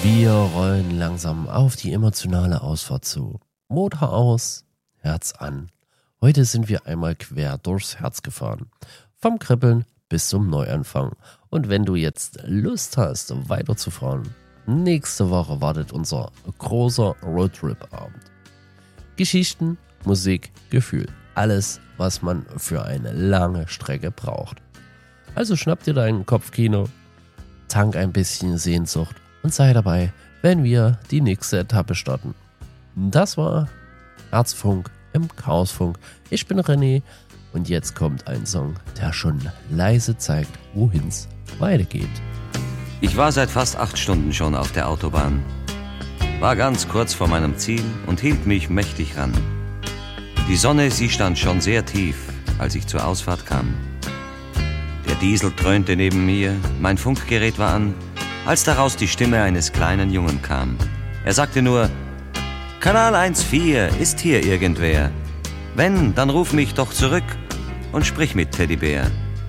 Wir rollen langsam auf die emotionale Ausfahrt zu. Motor aus, Herz an. Heute sind wir einmal quer durchs Herz gefahren. Vom Kribbeln bis zum Neuanfang. Und wenn du jetzt Lust hast, weiterzufahren, nächste Woche wartet unser großer Roadtrip-Abend. Geschichten, Musik, Gefühl. Alles, was man für eine lange Strecke braucht. Also schnapp dir dein Kopfkino, tank ein bisschen Sehnsucht und sei dabei, wenn wir die nächste Etappe starten. Das war Herzfunk im Chaosfunk. Ich bin René und jetzt kommt ein Song, der schon leise zeigt, wohin's weitergeht. Ich war seit fast 8 Stunden schon auf der Autobahn, war ganz kurz vor meinem Ziel und hielt mich mächtig ran. Die Sonne, sie stand schon sehr tief, als ich zur Ausfahrt kam. Der Diesel dröhnte neben mir, mein Funkgerät war an, als daraus die Stimme eines kleinen Jungen kam. Er sagte nur: Kanal 1,4, ist hier irgendwer? Wenn, dann ruf mich doch zurück und sprich mit Teddybär.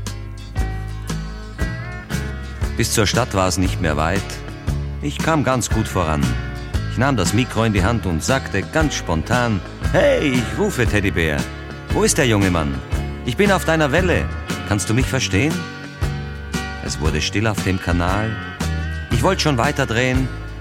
Bis zur Stadt war es nicht mehr weit. Ich kam ganz gut voran. Ich nahm das Mikro in die Hand und sagte ganz spontan: Hey, ich rufe Teddybär. Wo ist der junge Mann? Ich bin auf deiner Welle. Kannst du mich verstehen? Es wurde still auf dem Kanal. Ich wollte schon weiterdrehen,